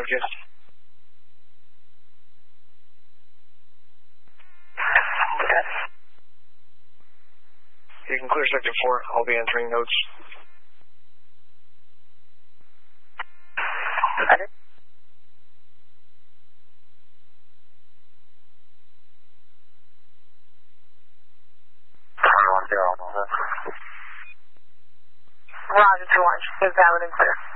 Roger. Okay. You can clear Sector 4. I'll be entering notes. Okay. Roger, 2 1. Is valid and clear.